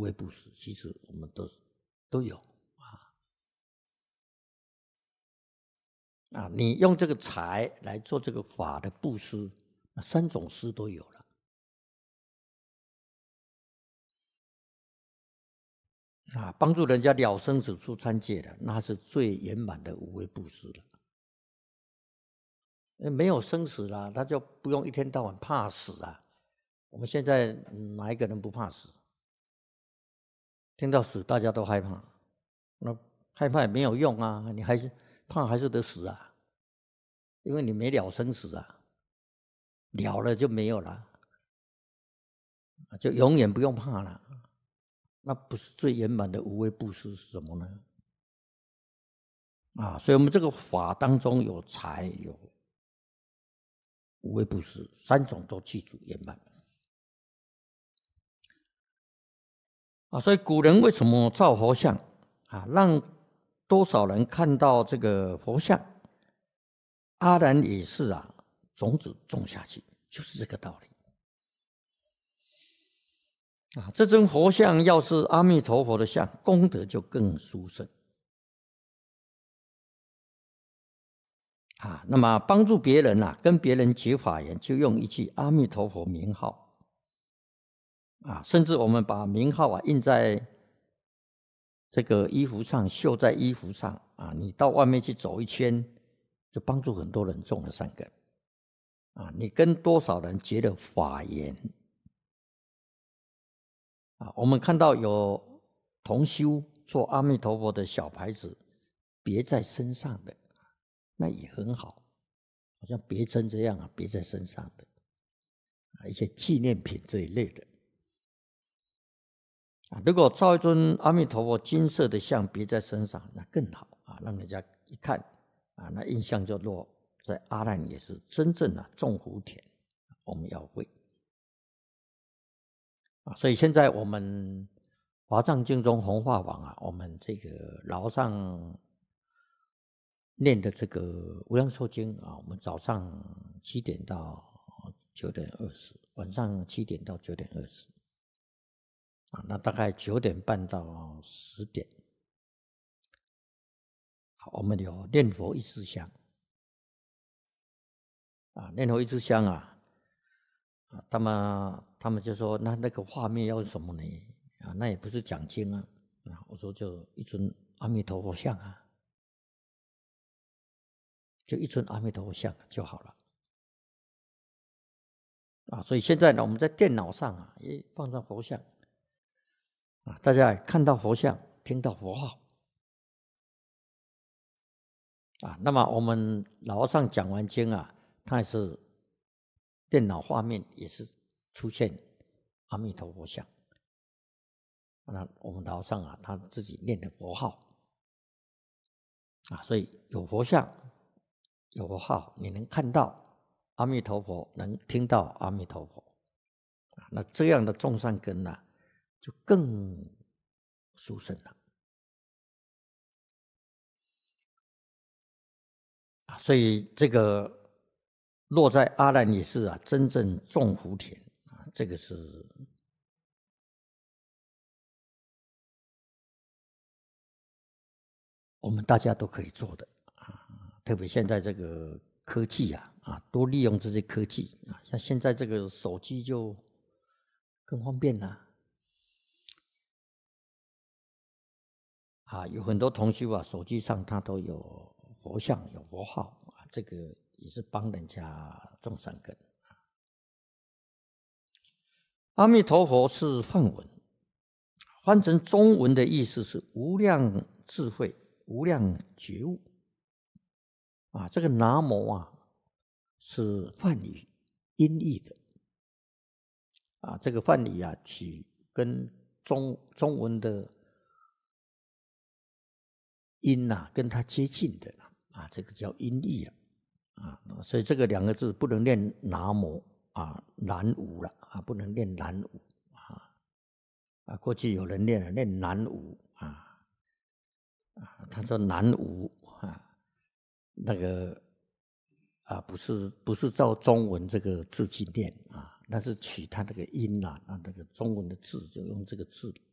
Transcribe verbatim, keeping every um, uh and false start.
为布施，其实我们都都有啊啊！你用这个财来做这个法的布施，三种施都有了啊！帮助人家了生死出三界的，那是最圆满的无为布施了。没有生死啦，他就不用一天到晚怕死啊。我们现在哪一个人不怕死？听到死大家都害怕，那害怕也没有用啊，你还是怕还是得死啊，因为你没了生死啊，了了就没有了，就永远不用怕了。那不是最圆满的无为布施是什么呢？啊，所以我们这个法当中有财有无为布施，三种都记住圆满。啊，所以古人为什么造佛像啊？让多少人看到这个佛像？阿难也是啊，种子种下去，就是这个道理。啊，这尊佛像要是阿弥陀佛的像，功德就更殊胜。啊，那么帮助别人啊，跟别人结法缘，就用一句阿弥陀佛名号。啊，甚至我们把名号啊印在这个衣服上，绣在衣服上啊，你到外面去走一圈，就帮助很多人种了善根。啊，你跟多少人结了法缘？啊，我们看到有同修做阿弥陀佛的小牌子，别在身上的，那也很好，好像别针这样啊，别在身上的啊，一些纪念品这一类的。啊，如果造一尊阿弥陀佛金色的像别在身上，那更好啊，让人家一看啊，那印象就落在阿难也是真正啊种福田，我们要会啊。所以现在我们华藏经中弘化网啊，我们这个楼上念的这个无量寿经啊，我们早上七点到九点二十，晚上七点到九点二十。啊，那大概九点半到十点，我们有念佛一支香，啊，念佛一支香啊，啊，他们他们就说，那那个画面要什么呢？啊，那也不是讲经啊，啊，我说就一尊阿弥陀佛像啊，就一尊阿弥陀佛像就好了，啊，所以现在呢，我们在电脑上啊，也放上佛像。啊，大家看到佛像，听到佛号，啊，那么我们老和尚讲完经啊，他也是电脑画面也是出现阿弥陀佛像，那我们老和尚啊，他自己念的佛号，啊，所以有佛像，有佛号，你能看到阿弥陀佛，能听到阿弥陀佛，啊，那这样的种善根啊，就更殊胜了。啊，所以这个落在阿难也是啊，真正种福田啊，这个是我们大家都可以做的啊。特别现在这个科技啊，啊，多利用这些科技啊，像现在这个手机就更方便了。啊，有很多同修啊，手机上他都有佛像、有佛号啊，这个也是帮人家种善根。阿弥陀佛是梵文，翻成中文的意思是无量智慧、无量觉悟。啊，这个南无啊是梵语音译的。啊，这个梵语啊取跟中中文的音呐、啊，跟它接近的啊，这个叫音译了啊，所以这个两个字不能念南无啊，南无了啊，不能念南无啊啊，过去有人念了念南无啊啊，他说南无啊，那个啊不是不是照中文这个字去念啊，那是取它那个音呐、啊，那那个中文的字就用这个字